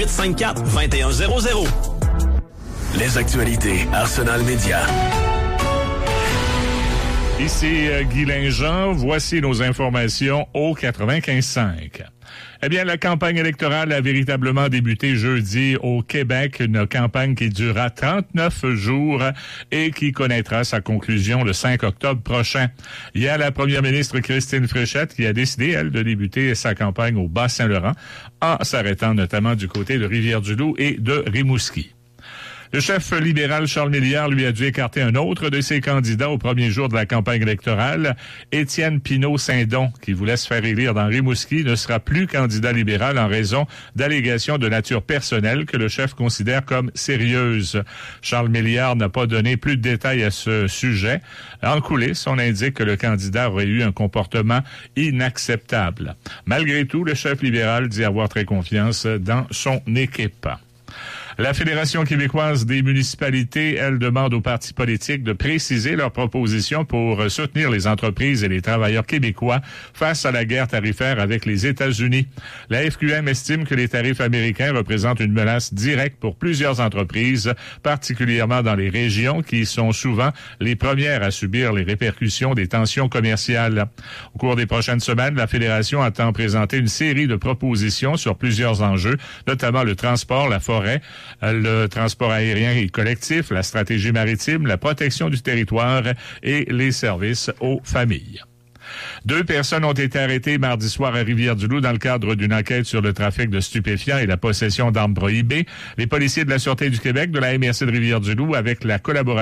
1-854-2100. Les actualités Arsenal Média. Ici Guy Linjean, voici nos informations au 95.5. Eh bien, la campagne électorale a véritablement débuté jeudi au Québec, une campagne qui durera 39 jours et qui connaîtra sa conclusion le 5 octobre prochain. Il y a la première ministre Christine Fréchette qui a décidé, elle, de débuter sa campagne au Bas-Saint-Laurent en s'arrêtant notamment du côté de Rivière-du-Loup et de Rimouski. Le chef libéral Charles Milliard lui a dû écarter un autre de ses candidats au premier jour de la campagne électorale. Étienne Pinault-Saint-Don, qui voulait se faire élire dans Rimouski, ne sera plus candidat libéral en raison d'allégations de nature personnelle que le chef considère comme sérieuses. Charles Milliard n'a pas donné plus de détails à ce sujet. En coulisses, on indique que le candidat aurait eu un comportement inacceptable. Malgré tout, le chef libéral dit avoir très confiance dans son équipe. La Fédération québécoise des municipalités, elle, demande aux partis politiques de préciser leurs propositions pour soutenir les entreprises et les travailleurs québécois face à la guerre tarifaire avec les États-Unis. La FQM estime que les tarifs américains représentent une menace directe pour plusieurs entreprises, particulièrement dans les régions qui sont souvent les premières à subir les répercussions des tensions commerciales. Au cours des prochaines semaines, la Fédération entend présenter une série de propositions sur plusieurs enjeux, notamment le transport, la forêt, le transport aérien et collectif, la stratégie maritime, la protection du territoire et les services aux familles. 2 personnes ont été arrêtées mardi soir à Rivière-du-Loup dans le cadre d'une enquête sur le trafic de stupéfiants et la possession d'armes prohibées. Les policiers de la Sûreté du Québec, de la MRC de Rivière-du-Loup, avec la collaboration